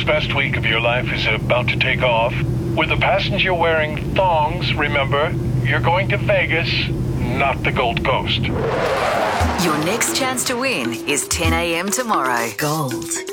America's best week of your life is about to take off. With a passenger wearing thongs, remember, you're going to Vegas, not the Gold Coast. Your next chance to win is 10 a.m. tomorrow. Gold